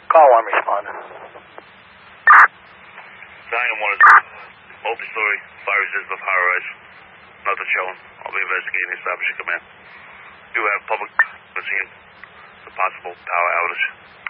Car 1 responding. Diamond 1 is multi-story fire resistant of high rise. Nothing showing. I'll be investigating the establishing command. Do have public scene. The possible power outage.